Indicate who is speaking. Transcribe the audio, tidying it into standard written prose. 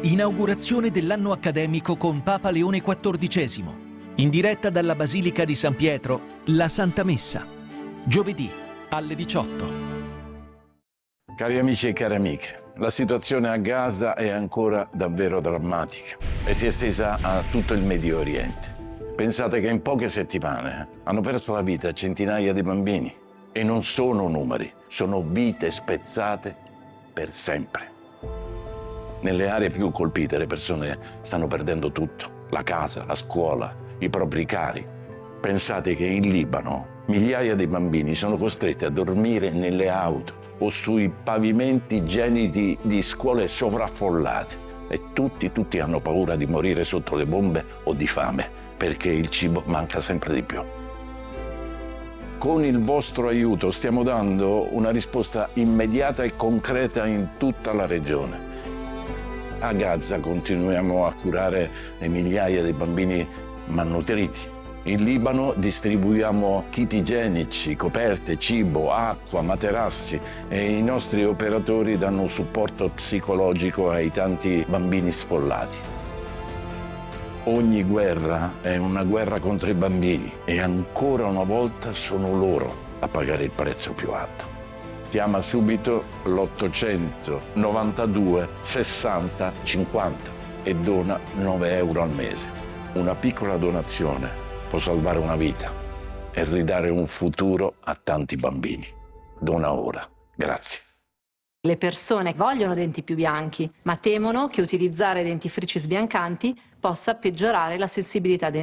Speaker 1: Inaugurazione dell'anno accademico con Papa Leone XIV. In diretta dalla Basilica di San Pietro, la Santa Messa. Giovedì alle 18.
Speaker 2: Cari amici e cari amiche, la situazione a Gaza è ancora davvero drammatica e si è estesa a tutto il Medio Oriente. Pensate che in poche settimane hanno perso la vita centinaia di bambini e non sono numeri, sono vite spezzate per sempre. Nelle aree più colpite le persone stanno perdendo tutto, la casa, la scuola, i propri cari. Pensate che in Libano migliaia di bambini sono costretti a dormire nelle auto o sui pavimenti gelidi di scuole sovraffollate e tutti hanno paura di morire sotto le bombe o di fame perché il cibo manca sempre di più. Con il vostro aiuto stiamo dando una risposta immediata e concreta in tutta la regione. A Gaza continuiamo a curare le migliaia di bambini malnutriti. In Libano distribuiamo kit igienici, coperte, cibo, acqua, materassi e i nostri operatori danno supporto psicologico ai tanti bambini sfollati. Ogni guerra è una guerra contro i bambini e ancora una volta sono loro a pagare il prezzo più alto. Chiama subito l'800 92 60 50 e dona 9 euro al mese. Una piccola donazione può salvare una vita e ridare un futuro a tanti bambini. Dona ora. Grazie.
Speaker 3: Le persone vogliono denti più bianchi, ma temono che utilizzare dentifrici sbiancanti possa peggiorare la sensibilità